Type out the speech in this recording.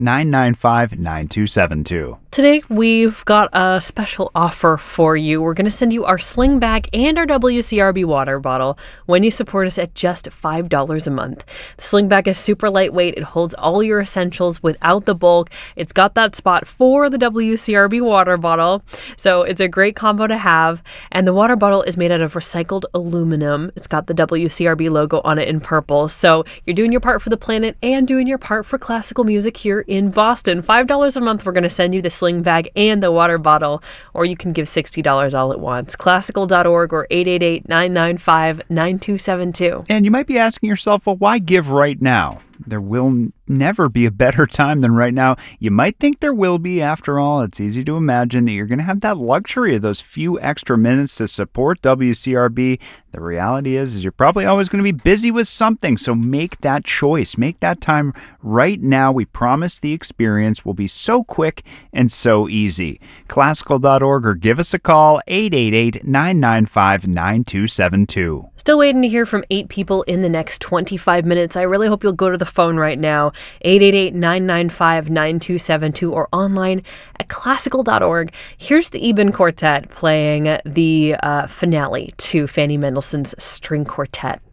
888-995-9272. Today, we've got a special offer for you. We're going to send you our sling bag and our WCRB water bottle when you support us at just $5 a month. The sling bag is super lightweight. It holds all your essentials without the bulk. It's got that spot for the WCRB water bottle. So it's a great combo to have. And the water bottle is made out of recycled aluminum. It's got the WCRB logo on it in purple. So you're doing your part for the planet and doing your part for classical music here in Boston. $5 a month, we're going to send you the sling bag and the water bottle, or you can give $60 all at once. Classical.org or 888-995-9272. And you might be asking yourself, well, why give right now? There will never be a better time than right now. You might think there will be. After all, it's easy to imagine that you're going to have that luxury of those few extra minutes to support WCRB. The reality is you're probably always going to be busy with something, so make that choice. Make that time right now. We promise the experience will be so quick and so easy. Classical.org or give us a call, 888-995-9272. Still waiting to hear from 8 people in the next 25 minutes. I really hope you'll go to the phone right now, 888-995-9272, or online at classical.org. Here's the Eben Quartet playing the finale to Fanny Mendelssohn's String Quartet.